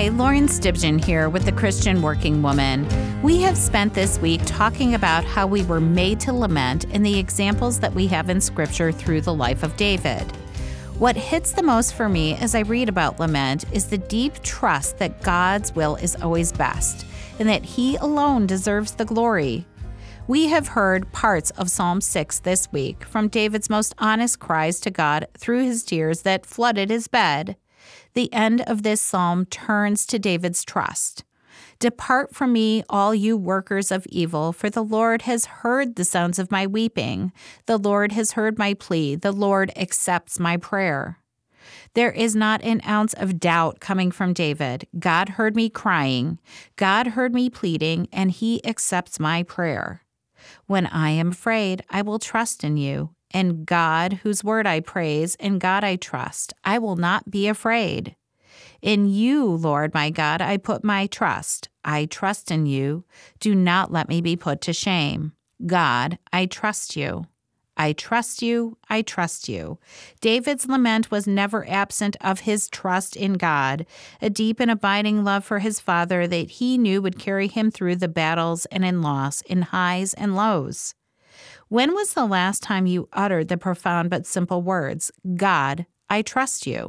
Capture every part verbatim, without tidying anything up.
Hi, Lauren Stibgen here with the Christian Working Woman. We have spent this week talking about how we were made to lament and the examples that we have in Scripture through the life of David. What hits the most for me as I read about lament is the deep trust that God's will is always best and that He alone deserves the glory. We have heard parts of Psalm six this week from David's most honest cries to God through his tears that flooded his bed. The end of this psalm turns to David's trust. Depart from me, all you workers of evil, for the Lord has heard the sounds of my weeping. The Lord has heard my plea. The Lord accepts my prayer. There is not an ounce of doubt coming from David. God heard me crying. God heard me pleading, and He accepts my prayer. When I am afraid, I will trust in you. And God, whose word I praise, and God I trust, I will not be afraid. In you, Lord my God, I put my trust. I trust in you. Do not let me be put to shame. God, I trust you. I trust you. I trust you. David's lament was never absent of his trust in God, a deep and abiding love for his Father that he knew would carry him through the battles and in loss, in highs and lows. When was the last time you uttered the profound but simple words, God, I trust you?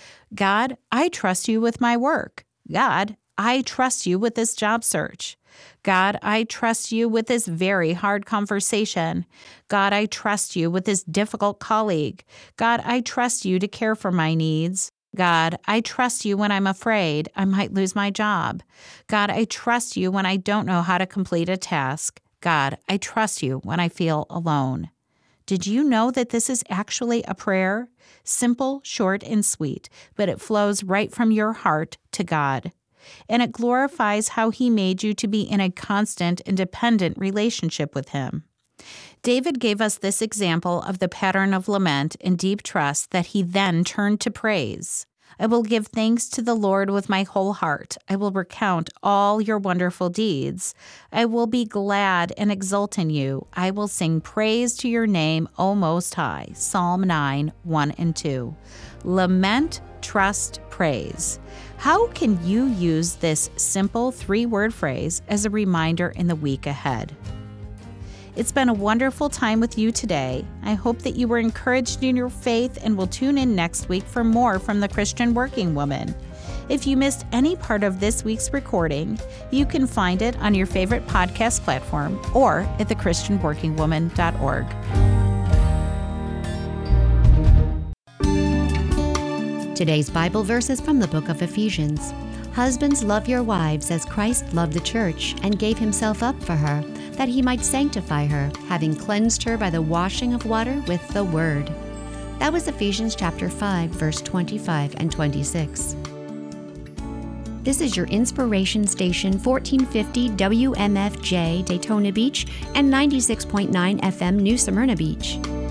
God, I trust you with my work. God, I trust you with this job search. God, I trust you with this very hard conversation. God, I trust you with this difficult colleague. God, I trust you to care for my needs. God, I trust you when I'm afraid I might lose my job. God, I trust you when I don't know how to complete a task. God, I trust you when I feel alone. Did you know that this is actually a prayer? Simple, short, and sweet, but it flows right from your heart to God. And it glorifies how He made you to be in a constant and dependent relationship with Him. David gave us this example of the pattern of lament and deep trust that he then turned to praise. I will give thanks to the Lord with my whole heart. I will recount all your wonderful deeds. I will be glad and exult in you. I will sing praise to your name, O Most High. Psalm nine, one and two. Lament, trust, praise. How can you use this simple three-word phrase as a reminder in the week ahead? It's been a wonderful time with you today. I hope that you were encouraged in your faith and will tune in next week for more from the Christian Working Woman. If you missed any part of this week's recording, you can find it on your favorite podcast platform or at the christian working woman dot org. Today's Bible verse is from the book of Ephesians. Husbands, love your wives as Christ loved the church and gave himself up for her, that he might sanctify her, having cleansed her by the washing of water with the word. That was Ephesians chapter five, verse twenty-five and twenty-six. This is your inspiration station, fourteen fifty W M F J Daytona Beach and ninety-six point nine F M New Smyrna Beach.